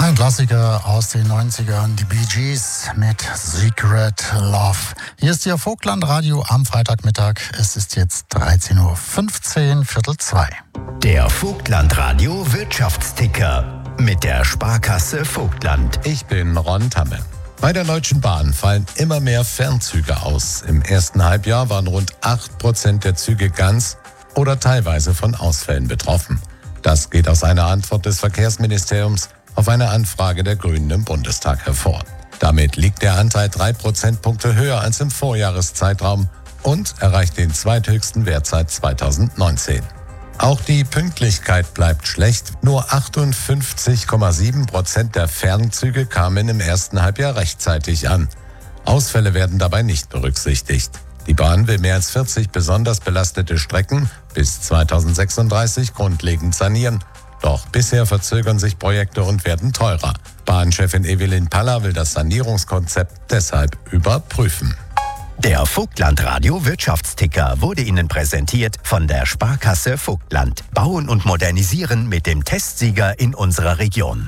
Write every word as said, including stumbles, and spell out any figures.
Ein Klassiker aus den neunzigern, die Bee Gees mit Secret Love. Hier ist Ihr Vogtland-Radio am Freitagmittag. Es ist jetzt dreizehn Uhr fünfzehn, Viertel zwei. Der Vogtland-Radio Wirtschaftsticker mit der Sparkasse Vogtland. Ich bin Ron Tamme. Bei der Deutschen Bahn fallen immer mehr Fernzüge aus. Im ersten Halbjahr waren rund acht Prozent der Züge ganz oder teilweise von Ausfällen betroffen. Das geht aus einer Antwort des Verkehrsministeriums auf eine Anfrage der Grünen im Bundestag hervor. Damit liegt der Anteil drei Prozentpunkte höher als im Vorjahreszeitraum und erreicht den zweithöchsten Wert seit zweitausendneunzehn. Auch die Pünktlichkeit bleibt schlecht. Nur achtundfünfzig Komma sieben Prozent der Fernzüge kamen im ersten Halbjahr rechtzeitig an. Ausfälle werden dabei nicht berücksichtigt. Die Bahn will mehr als vierzig besonders belastete Strecken bis zweitausendsechsunddreißig grundlegend sanieren. Doch bisher verzögern sich Projekte und werden teurer. Bahnchefin Evelyn Paller will das Sanierungskonzept deshalb überprüfen. Der Vogtland-Radio Wirtschaftsticker wurde Ihnen präsentiert von der Sparkasse Vogtland. Bauen und modernisieren mit dem Testsieger in unserer Region.